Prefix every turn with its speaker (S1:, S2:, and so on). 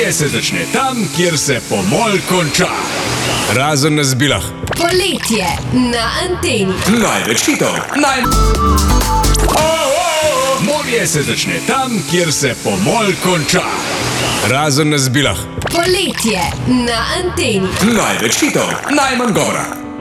S1: Morje se začne tam, kjer se pomol konča. Razen na Zbilah.
S2: Poletje na Anteni.
S1: Največ hitov. Morje se začne tam, kjer se pomol konča. Razen na Zbilah.
S2: Poletje na Anteni.
S1: Največ hitov, najmanj govora.